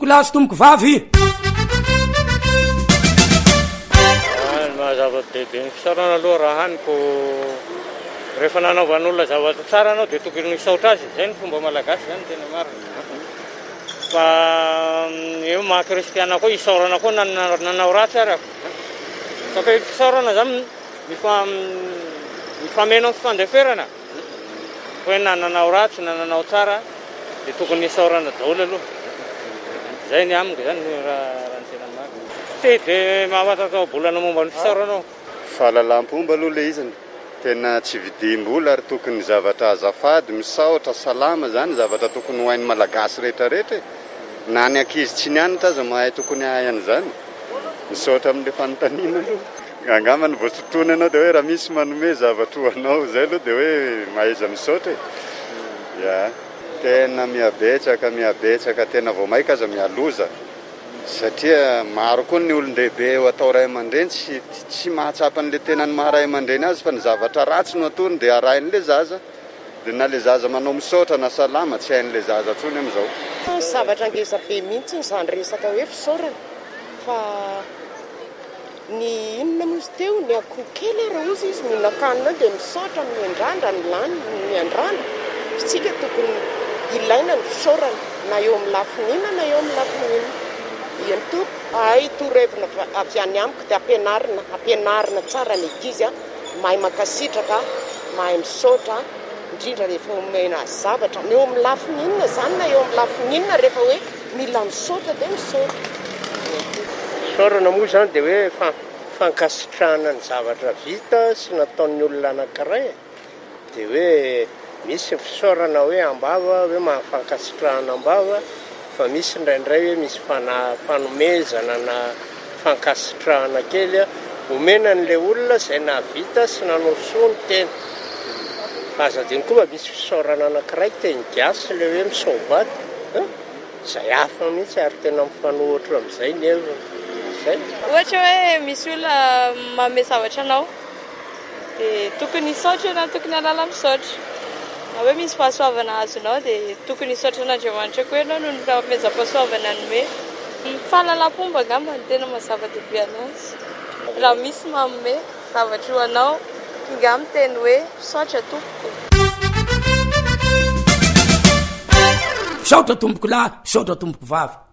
kolasy tomboko vavy mahazava-dehibe ny fisaorana aloha raha haniko rehefa nanaovan'olona zavatra tsara anao dia tokony misaotra azy, izay ny fomba malagasy zany tena marina. Fa eo maha-kristiana koa isaorana koa nanao ratsy arako. Saka fisaorana zany mifamenao fifandeferana. Hoe na nanao ratsy na nanao tsara dia tokony isaorana daholo aloha. Zay ny amiko zany raha ny tena marina. Tsy dia mahafantatao-bolana momba ny fisaoranao. Fahalalam-pomba aloha le izany. Tena tsy vidim-bola ary tokony zavatra azafady, misaotra, salama zany zavatra tokony ho hain'ny malagasy rehetrarehetra. Na ny ankizy tsy nianatra aza mahay tokony hahay an'izany. Misaotra amin'ilay fanontaniana aloha. Angamba ny voatotoana anao dia hoe raha misy manome zavatra ho anao izay aloha dia hoe mahaiza misaotra. Ya, tena mihabetsaka tena vao maika aza mialoza. Satria maro koa ny olon-dehibe eo atao ray aman-dreny tsy mahatsapa an'ilay tena ny maharay aman-dreny azy fa ny zavatra ratsy no atony dia arahin'ilay zaza. Dia na ilay zaza manao misaotra na salama tsy hain'ilay zaza tsony amin'izao. Zavatra ngezabe mihitsy izany resaka hoe fisaorana fa ny inona mozy teo ny akoho kely raha ozy izy mihinan-kanina dia misaotra miandrandra ny lany miandrandra. Fitsika tokony ilaina ny fisaorana na eo amin'ny lafinina na eo amin'ny lafinina. Iany to torevina avy any amiko dia ampianarina tsara ny ankizy mahay makasitraka, mahay misaotra indrindra rehefa omena zavatra eo amin'ny lafinina zany na eo amin'ny lafinina rehefa hoe mila misaotra dia misaotra. Fisaorana moa zany dia hoe fankasitrahana ny zavatra vita sy nataon'ny olona anankiray. Dia hoe misy fisaorana hoe ambava hoe mahafankasitrahana ambava, fa misy indraindray hoe misy fanomezana na fankasitrahana kely omena n'ilay olona izay nahavita sy nanao soa ny tena. Fa aza adino koa misy fisaorana anankiray teny gasy ilay hoe misaobaty. Izay hafa mihitsy ary tena mifanohitra amin'izay ny heviny. Ohatra hoe misy olona manome zavatra anao dia tokony hisaotra na tokony halala misaotra. Na hoe misy fahasoavana azonao dia tokony hisaotra an'Andriamanitra koa ianao noho ny fanomezam-pahasoavana anome. Ny fahalalam-pomba angamba ny tena mazava-dehibe anazy. Raha misy manome zavatra ho anao nga miteny hoe misaotra tompoko. misaotra tomboko lahy, misaotra tomboko vavy.